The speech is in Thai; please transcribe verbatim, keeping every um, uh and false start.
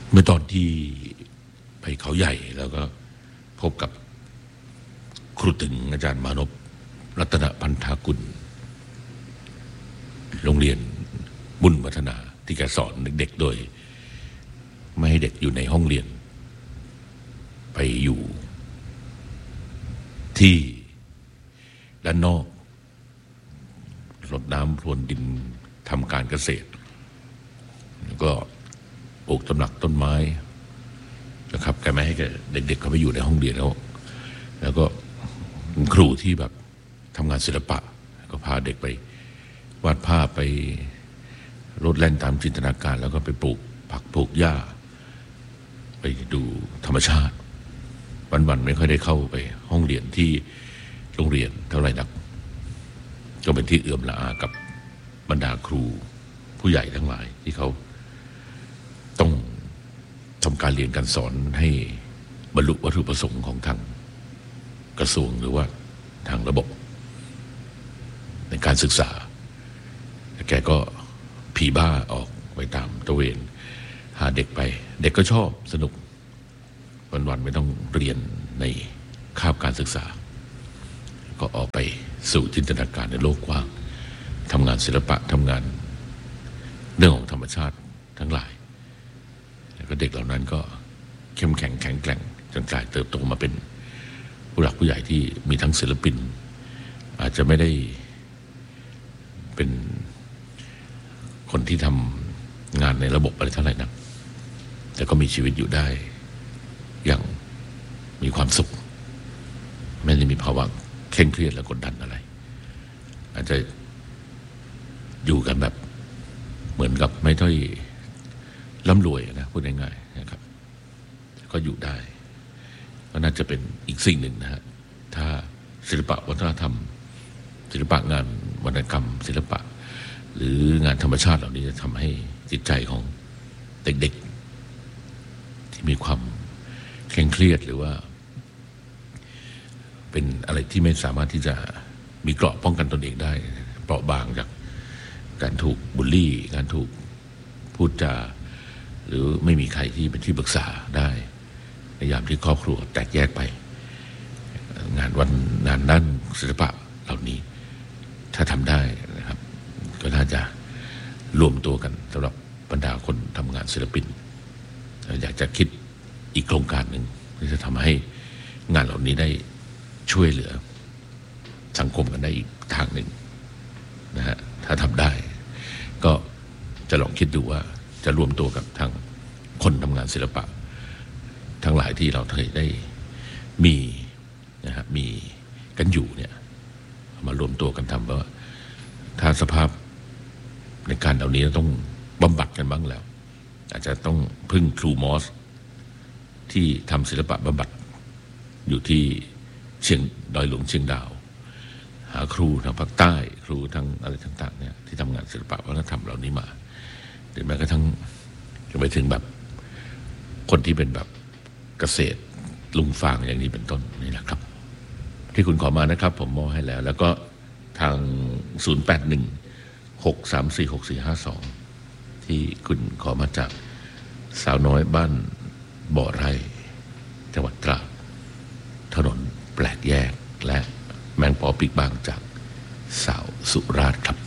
เมื่อตอนที่ไปเขาใหญ่แล้วก็พบกับครูตึงอาจารย์มานพรัตนพันธากุลโรงเรียนบุญวัฒนาที่แกสอนเด็กๆโดยไม่ให้เด็กอยู่ในห้องเรียนไปอยู่ที่ด้านนอกรดน้ำพรวนดินทำการเกษตรแล้วก็ปลูกตำหนักต้นไม้นะครับแกไม่ให้เด็กๆเขาไปอยู่ในห้องเรียนแล้วแล้วก็ครูที่แบบทำงานศิลปะก็พาเด็กไปวาดภาพไปรดแล่นตามจินตนาการแล้วก็ไปปลูกผักปลูกหญ้าไปดูธรรมชาติวันๆไม่ค่อยได้เข้าไปห้องเรียนที่โรงเรียนเท่าไหร่นักก็เป็นที่เอื้อมละอากับบรรดาครูผู้ใหญ่ทั้งหลายที่เขาต้องทำการเรียนการสอนให้บรรลุวัตถุประสงค์ของทางกระทรวงหรือว่าทางระบบในการศึกษาแกก็ผีบ้าออกไปตามตะเวนหาเด็กไปเด็กก็ชอบสนุกวันๆไม่ต้องเรียนในคาบการศึกษาก็ออกไปสู่จินตนาการในโลกกว้างทำงานศิลปะทำงานเรื่องของธรรมชาติทั้งหลายแล้วก็เด็กเหล่านั้นก็เข้มแข็งแข็งแกร่งจนกลายเติบโตมาเป็นผู้หลักผู้ใหญ่ที่มีทั้งศิลปินอาจจะไม่ได้เป็นคนที่ทำงานในระบบอะไรเท่าไหร่นักแต่ก็มีชีวิตอยู่ได้อย่างมีความสุขไม่ได้มีภาวะเคร่งเครียดและกดดันอะไรอาจจะอยู่กันแบบเหมือนกับไม่ค่อยร่ำรวยนะพูดง่ายๆนะครับก็อยู่ได้ก็น่าจะเป็นอีกสิ่งหนึ่งนะฮะถ้าศิลปะวัฒนธรรมศิลปะงานวรรณกรรมศิลปะหรืองานธรรมชาติเหล่านี้จะทำให้จิตใจของเด็กๆที่มีความเคร่งเครียดหรือว่าเป็นอะไรที่ไม่สามารถที่จะมีเกราะป้องกันตนเองได้เปราะบางจากการถูกบูลลี่การถูกพูดจาหรือไม่มีใครที่เป็นที่ปรึกษาได้ในยามที่ครอบครัวแตกแยกไปงานวันงานด้านศิลปะเหล่านี้ถ้าทำได้นะครับก็น่าจะรวมตัวกันสำหรับบรรดาคนทำงานศิลปินอยากจะคิดอีกโครงการหนึ่งที่จะทำให้งานเหล่านี้ได้ช่วยเหลือสังคมกันได้อีกทางหนึ่งนะฮะถ้าทำได้ก็จะลองคิดดูว่าจะรวมตัวกับทางคนทำงานศิลปะทั้งหลายที่เราเคยได้มีนะฮะมีกันอยู่เนี่ยมารวมตัวกันทำว่าถ้าสภาพในการเหล่านี้ต้องบำบัดกันบ้างแล้วอาจจะต้องพึ่งครูมอสที่ทำศิลปะบำบัดอยู่ที่เชียงดอยหลวงเชียงดาวหาครูทางภาคใต้ครูทางอะไรต่างๆเนี่ยที่ทำงานศิลปะวัฒนธรรมเหล่านี้มาหรือแม้กระทั่งจะไปถึงแบบคนที่เป็นแบบเกษตรลุงฟางอย่างนี้เป็นต้นนี่แหละครับที่คุณขอมานะครับผมมอบให้แล้วแล้วก็ทางศูนย์ แปด หนึ่ง หก สาม สี่ หก สี่ ห้า สองที่คุณขอมาจากสาวน้อยบ้านบ่อไร่จังหวัดตราดถนนแปลกแยกและแมงปอปีกบางจากสาวสุราษฎร์ครับ